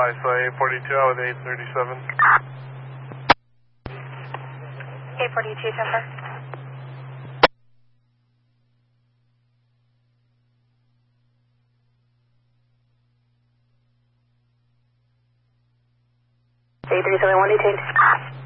ISI 842 out with 837. 842, Jennifer. Eight 371 detained.